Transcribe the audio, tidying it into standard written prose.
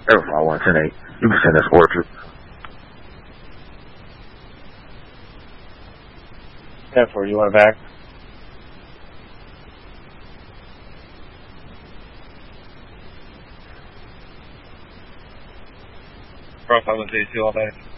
Airflow 178. You can send us order. 10-4, you want it back? Cross Island 82 all day.